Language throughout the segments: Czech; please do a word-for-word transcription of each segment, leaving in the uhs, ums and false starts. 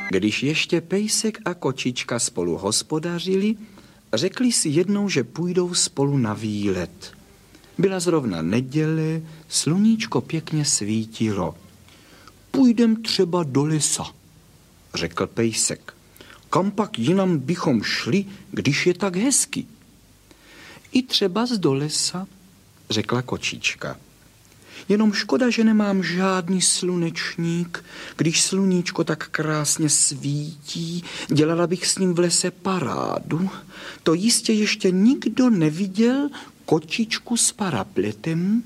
Když ještě Pejsek a Kočička spolu hospodařili, řekli si jednou, že půjdou spolu na výlet. Byla zrovna neděle, sluníčko pěkně svítilo. Půjdem třeba do lesa, řekl Pejsek. Kam pak jinam bychom šli, když je tak hezky? I třeba do lesa, řekla Kočička. Jenom škoda, že nemám žádný slunečník. Když sluníčko tak krásně svítí, dělala bych s ním v lese parádu. To jistě ještě nikdo neviděl kočičku s parapletem.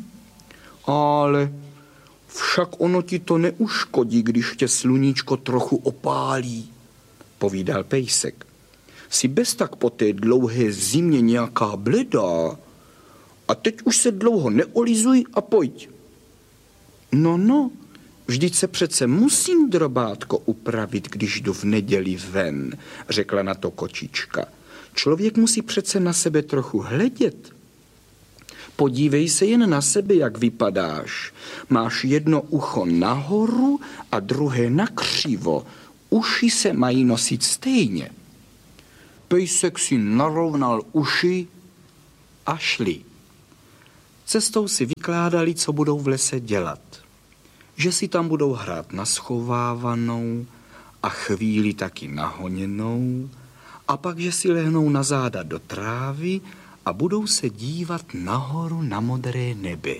Ale však ono ti to neuškodí, když tě sluníčko trochu opálí, povídal Pejsek. Jsi bez tak po té dlouhé zimě nějaká bledá. A teď už se dlouho neolizuj a pojď. No, no, vždyť se přece musím, drobátko, upravit, když jdu v neděli ven, řekla na to Kočička. Člověk musí přece na sebe trochu hledět. Podívej se jen na sebe, jak vypadáš. Máš jedno ucho nahoru a druhé nakřivo. Uši se mají nosit stejně. Pejsek si narovnal uši a šli. Cestou si vykládali, co budou v lese dělat. Že si tam budou hrát na schovávanou a chvíli taky nahoněnou a pak, že si lehnou na záda do trávy a budou se dívat nahoru na modré nebe.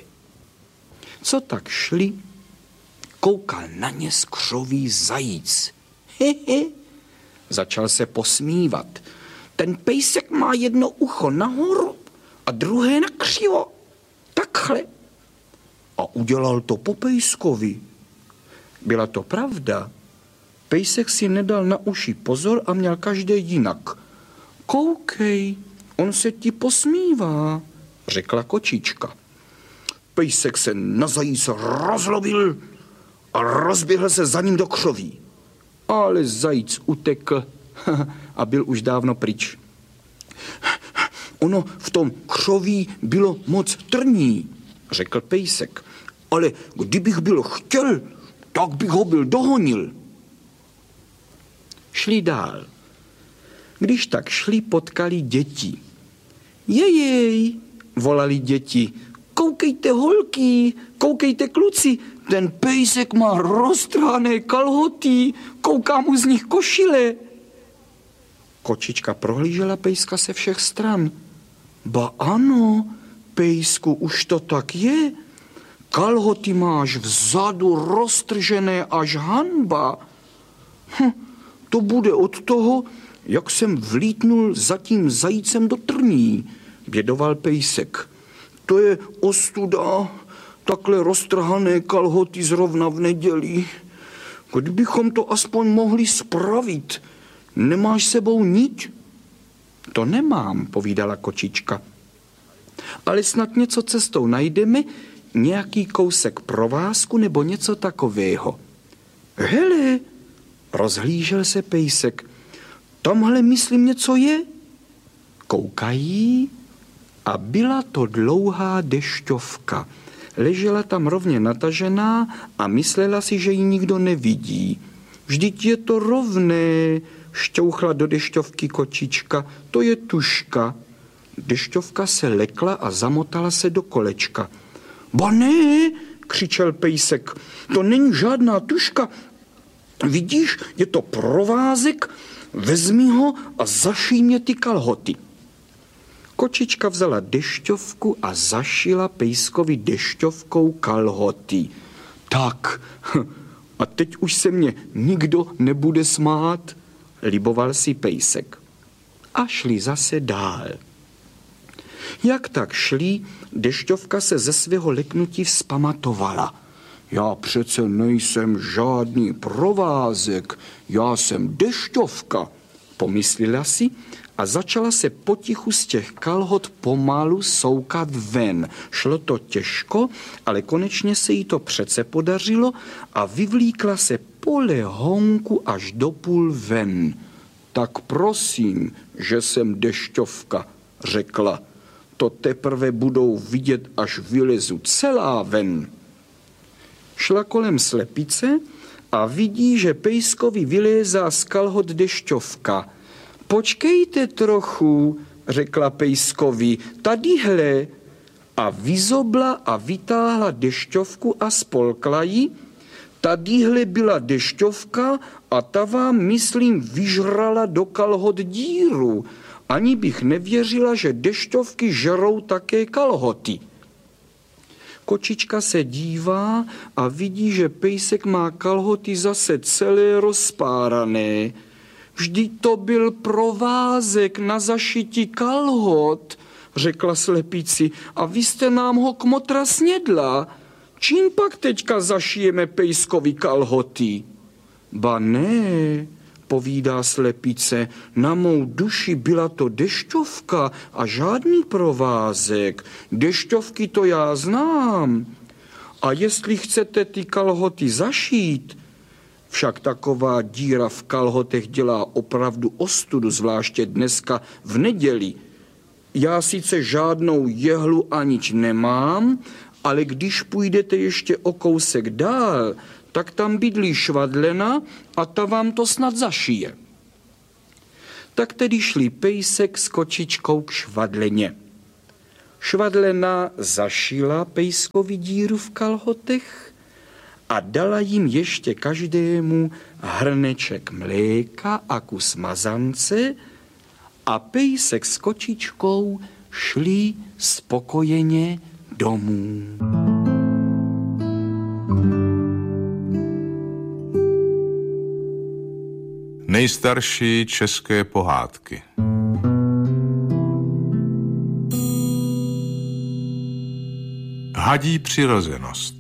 Co tak šli, koukal na ně skřový zajíc. Hehe, začal se posmívat. Ten Pejsek má jedno ucho nahoru a druhé nakřivo. Takhle. A udělal to po Pejskovi. Byla to pravda. Pejsek si nedal na uši pozor a měl každé jinak. Koukej, on se ti posmívá, řekla Kočička. Pejsek se na zajíce rozlobil a rozběhl se za ním do křoví. Ale zajíc utekl a byl už dávno pryč. Ono v tom křoví bylo moc trní, řekl Pejsek. Ale kdybych byl chtěl, tak bych ho byl dohonil. Šli dál. Když tak šli, potkali děti. Jejej, volali děti. Koukejte, holky, koukejte, kluci, ten Pejsek má roztrhané kalhoty, kouká mu z nich košile. Kočička prohlížela Pejska se všech stran. Ba ano, Pejsku, už to tak je. Kalhoty máš vzadu roztržené až hanba. Hm, to bude od toho, jak jsem vlítnul za tím zajícem do trní, bědoval Pejsek. To je ostuda, takhle roztrhané kalhoty zrovna v neděli. Kdybychom to aspoň mohli spravit. Nemáš sebou niť? To nemám, povídala Kočička. Ale snad něco cestou najdeme, nějaký kousek provázku nebo něco takového. Hele, rozhlížel se Pejsek. Tamhle, myslím, něco je. Koukají a byla to dlouhá dešťovka. Ležela tam rovně natažená a myslela si, že ji nikdo nevidí. Vždyť je to rovné, šťouchla do dešťovky Kočička. To je tužka. Dešťovka se lekla a zamotala se do kolečka. Ba ne, křičel Pejsek, to není žádná tužka. Vidíš, je to provázek, vezmi ho a zašij mě ty kalhoty. Kočička vzala dešťovku a zašila Pejskovi dešťovkou kalhoty. Tak, a teď už se mě nikdo nebude smát, liboval si Pejsek. A šli zase dál. Jak tak šli, dešťovka se ze svého leknutí vzpamatovala. Já přece nejsem žádný provázek, já jsem dešťovka, pomyslela si a začala se potichu z těch kalhot pomalu soukat ven. Šlo to těžko, ale konečně se jí to přece podařilo a vyvlíkla se pole honku až do půl ven. Tak prosím, že jsem dešťovka, řekla. To teprve budou vidět, až vylezu celá ven. Šla kolem slepice a vidí, že pejskovi vylézá z kalhot dešťovka. Počkejte trochu, řekla pejskovi, tadyhle. A vyzobla a vytáhla dešťovku a spolkla ji. Tadyhle byla dešťovka a ta vám, myslím, vyžrala do kalhot díru. Ani bych nevěřila, že dešťovky žerou také kalhoty. Kočička se dívá a vidí, že pejsek má kalhoty zase celé rozpárané. Vždyť to byl provázek na zašití kalhot, řekla slepici, a vy jste nám ho kmotra snědla. Čím pak teďka zašijeme pejskovi kalhoty? Ba ne, povídá slepice, na mou duši byla to dešťovka a žádný provázek. Dešťovky to já znám. A jestli chcete ty kalhoty zašít, však taková díra v kalhotech dělá opravdu ostudu, zvláště dneska v neděli. Já sice žádnou jehlu anič nemám, ale když půjdete ještě o kousek dál, tak tam bydlí švadlena a ta vám to snad zašije. Tak tedy šli pejsek s kočičkou k švadleně. Švadlena zašila pejskovi díru v kalhotech a dala jim ještě každému hrneček mléka a kus mazance a pejsek s kočičkou šli spokojeně domů. Nejstarší české pohádky. Hadí přirozenost.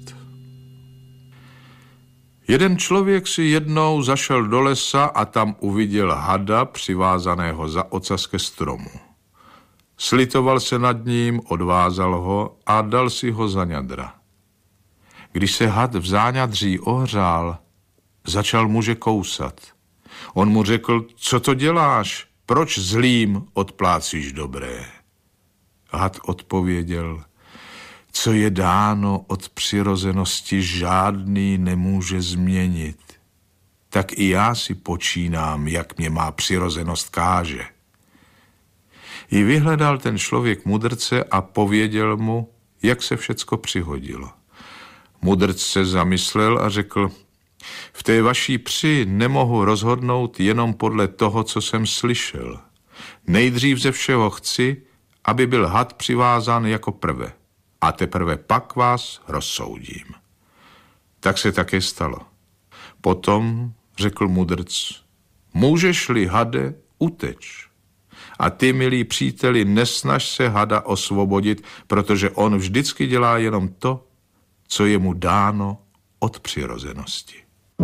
Jeden člověk si jednou zašel do lesa a tam uviděl hada přivázaného za ocas ke stromu. Slitoval se nad ním, odvázal ho a dal si ho za ňadra. Když se had v záňadří ohřál, začal muže kousat. On mu řekl, co to děláš, proč zlým odplácíš dobré? Had odpověděl, co je dáno od přirozenosti, žádný nemůže změnit. Tak i já si počínám, jak mě má přirozenost káže. I vyhledal ten člověk mudrce a pověděl mu, jak se všecko přihodilo. Mudrc se zamyslel a řekl, v té vaší při nemohu rozhodnout jenom podle toho, co jsem slyšel. Nejdřív ze všeho chci, aby byl had přivázán jako prve. A teprve pak vás rozsoudím. Tak se také stalo. Potom řekl mudrc, můžeš-li, hade, uteč. A ty, milí příteli, nesnaž se hada osvobodit, protože on vždycky dělá jenom to, co je mu dáno od přirozenosti.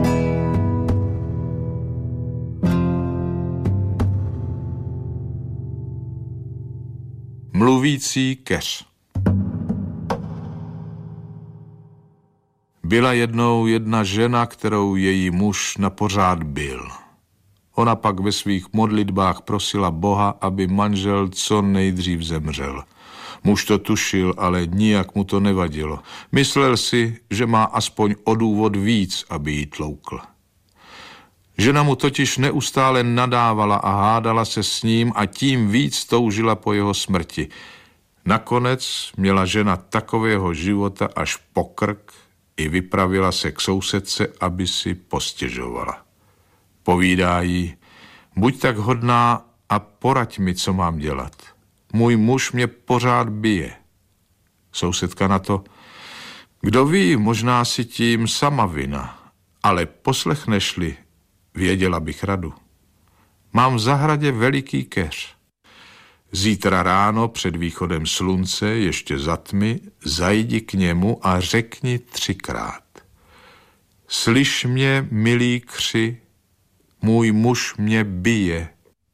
Mluvící keř. Byla jednou jedna žena, kterou její muž napořád bil. Ona pak ve svých modlitbách prosila Boha, aby manžel co nejdřív zemřel. Muž to tušil, ale nijak mu to nevadilo. Myslel si, že má aspoň o důvod víc, aby jí tloukl. Žena mu totiž neustále nadávala a hádala se s ním a tím víc toužila po jeho smrti. Nakonec měla žena takového života až po krk i vypravila se k sousedce, aby si postěžovala. Povídá jí, buď tak hodná a poraď mi, co mám dělat. Můj muž mě pořád bije. Sousedka na to, kdo ví, možná si tím sama vina, ale poslechneš-li, věděla bych radu. Mám v zahradě veliký keř. Zítra ráno před východem slunce, ještě za tmy, zajdi k němu a řekni třikrát. Slyš mě, milý kři, můj muž mě bije.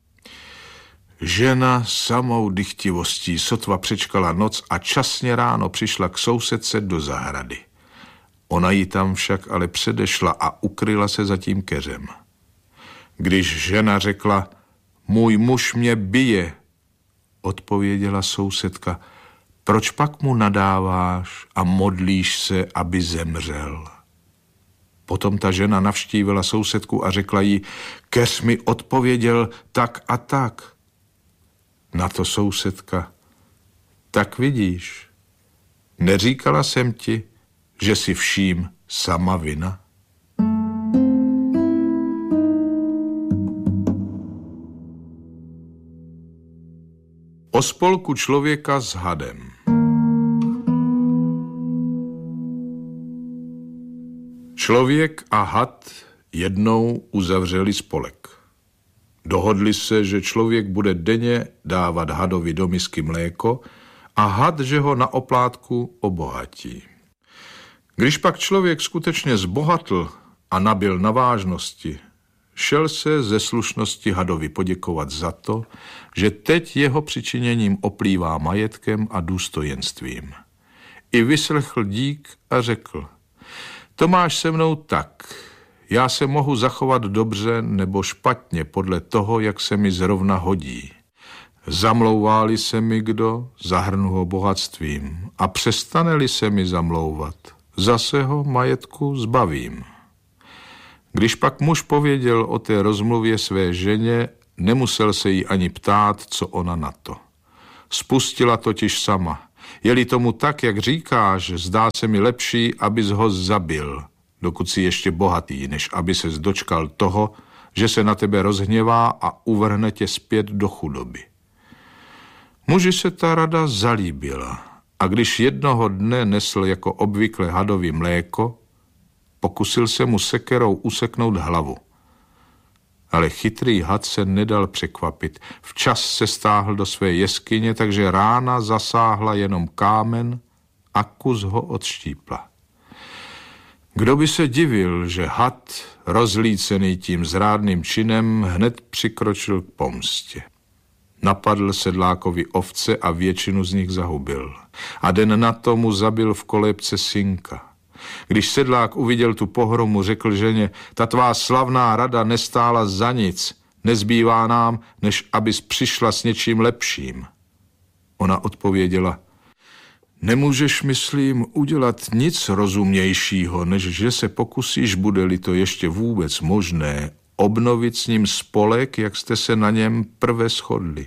Žena samou dychtivostí sotva přečkala noc a časně ráno přišla k sousedce do zahrady. Ona ji tam však ale předešla a ukryla se za tím keřem. Když žena řekla, můj muž mě bije, odpověděla sousedka, proč pak mu nadáváš a modlíš se, aby zemřel? Potom ta žena navštívila sousedku a řekla jí, keř mi odpověděl tak a tak. Na to sousedka, tak vidíš, neříkala jsem ti, že si vším sama vina? O spolku člověka s hadem. Člověk a had jednou uzavřeli spolek. Dohodli se, že člověk bude denně dávat hadovi do misky mléko a had, že ho na oplátku obohatí. Když pak člověk skutečně zbohatl a nabyl na vážnosti, šel se ze slušnosti hadovi poděkovat za to, že teď jeho přičiněním oplývá majetkem a důstojenstvím. I vyslechl dík a řekl, to máš se mnou tak, já se mohu zachovat dobře nebo špatně podle toho, jak se mi zrovna hodí. Zamlouvá-li se mi kdo, zahrnu ho bohatstvím a přestane-li se mi zamlouvat, zase ho majetku zbavím. Když pak muž pověděl o té rozmluvě své ženě, nemusel se jí ani ptát, co ona na to. Spustila totiž sama. Je-li tomu tak, jak říkáš, zdá se mi lepší, abys ho zabil, dokud si ještě bohatý, než aby ses dočkal toho, že se na tebe rozhněvá a uvrhne tě zpět do chudoby. Muži se ta rada zalíbila a když jednoho dne nesl jako obvykle hadovi mléko, pokusil se mu sekerou useknout hlavu. Ale chytrý had se nedal překvapit. Včas se stáhl do své jeskyně, takže rána zasáhla jenom kámen a kus ho odštípla. Kdo by se divil, že had, rozlícený tím zrádným činem, hned přikročil k pomstě. Napadl sedlákovi ovce a většinu z nich zahubil. A den na to mu zabil v kolébce synka. Když sedlák uviděl tu pohromu, řekl ženě, ta tvá slavná rada nestála za nic, nezbývá nám, než abys přišla s něčím lepším. Ona odpověděla, nemůžeš, myslím, udělat nic rozumnějšího, než že se pokusíš, bude-li to ještě vůbec možné, obnovit s ním spolek, jak jste se na něm prve shodli.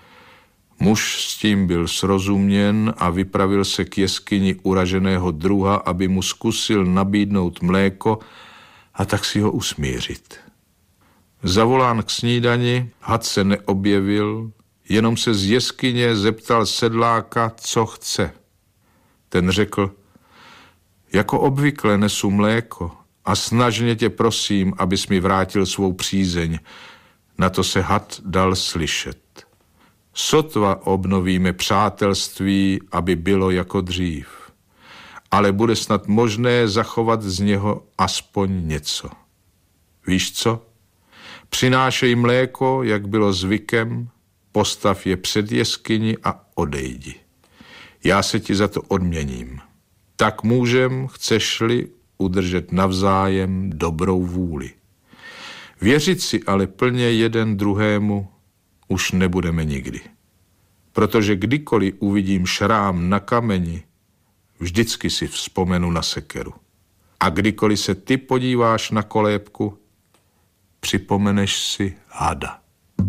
Muž s tím byl srozuměn a vypravil se k jeskyni uraženého druha, aby mu zkusil nabídnout mléko a tak si ho usmířit. Zavolán k snídani, had se neobjevil, jenom se z jeskyně zeptal sedláka, co chce. Ten řekl, jako obvykle nesu mléko a snažně tě prosím, abys mi vrátil svou přízeň. Na to se had dal slyšet. Sotva obnovíme přátelství, aby bylo jako dřív. Ale bude snad možné zachovat z něho aspoň něco. Víš co? Přinášej mléko, jak bylo zvykem, postav je před jeskyni a odejdi. Já se ti za to odměním. Tak můžem, chceš-li, udržet navzájem dobrou vůli. Věřit si ale plně jeden druhému už nebudeme nikdy. Protože kdykoliv uvidím šrám na kameni, vždycky si vzpomenu na sekeru. A kdykoliv se ty podíváš na kolébku, připomeneš si hada.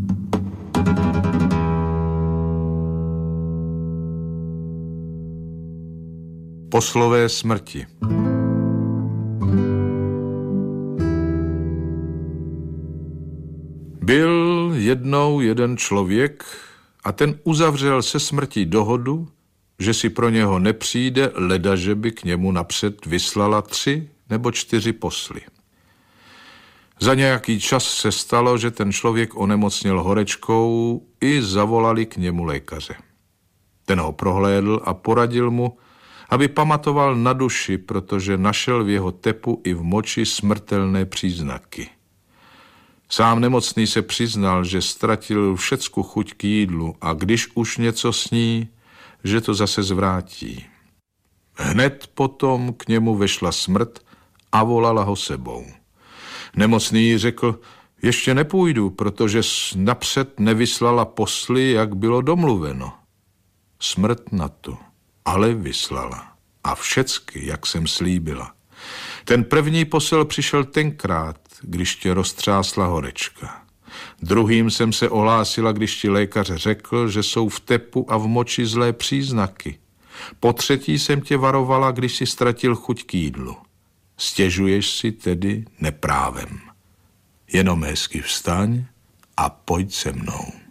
Poslové smrti. Byl jednou jeden člověk a ten uzavřel se smrtí dohodu, že si pro něho nepřijde, ledaže by k němu napřed vyslala tři nebo čtyři posly. Za nějaký čas se stalo, že ten člověk onemocněl horečkou i zavolali k němu lékaře. Ten ho prohlédl a poradil mu, aby pamatoval na duši, protože našel v jeho tepu i v moči smrtelné příznaky. Sám nemocný se přiznal, že ztratil všecku chuť k jídlu a když už něco sní, že to zase zvrátí. Hned potom k němu vešla smrt a volala ho sebou. Nemocný řekl, ještě nepůjdu, protože napřed nevyslala posly, jak bylo domluveno. Smrt na to, ale vyslala. A všecky, jak jsem slíbila. Ten první posel přišel tenkrát, když tě roztřásla horečka. Druhým jsem se ohlásila, když ti lékař řekl, že jsou v tepu a v moči zlé příznaky. Po třetí jsem tě varovala, když si ztratil chuť k jídlu. Stěžuješ si tedy neprávem. Jenom hezky vstaň a pojď se mnou.